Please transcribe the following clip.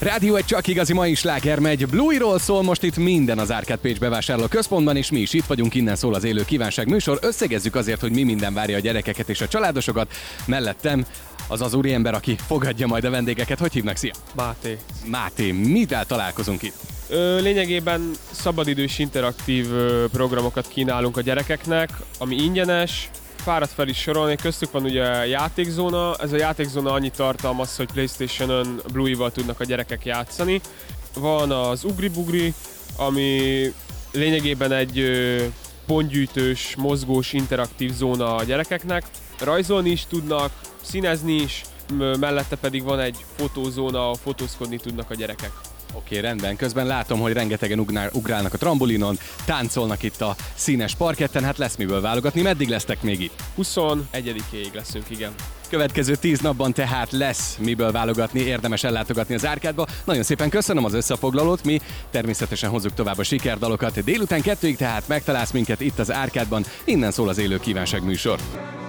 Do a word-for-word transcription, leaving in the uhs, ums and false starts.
Rádió egy csak igazi mai sláger megy. Bluey-ról szól most itt minden az Arcade Page bevásárló központban, és mi is itt vagyunk, innen szól az élő kívánság műsor. Összegezzük azért, hogy mi minden várja a gyerekeket és a családosokat. Mellettem az az úriember, aki fogadja majd a vendégeket. Hogy hívnak? Szia! Máté. Máté, mivel találkozunk itt? Ö, lényegében szabadidős interaktív ö, programokat kínálunk a gyerekeknek, ami ingyenes, párat fel is sorolni, köztük van ugye a játékzóna, ez a játékzóna annyit tartalmaz, hogy PlayStation-ön Bluey-val tudnak a gyerekek játszani. Van az Ugri-Bugri, ami lényegében egy ö, pontgyűjtős, mozgós, interaktív zóna a gyerekeknek. Rajzolni is tudnak, színezni is, mellette pedig van egy fotózóna, ahol fotózkodni tudnak a gyerekek. Oké, okay, rendben. Közben látom, hogy rengetegen ugrál, ugrálnak a trambolinon, táncolnak itt a színes parketten, hát lesz miből válogatni. Meddig lesztek még itt? huszonegyedikéig leszünk, igen. Következő tíz napban tehát lesz miből válogatni, érdemes ellátogatni az Arcade-ba. Nagyon szépen köszönöm az összefoglalót, mi természetesen hozzuk tovább a sikerdalokat. Délután kettőig tehát megtalálsz minket itt az Arcade-ban, innen szól az élő kívánság műsor.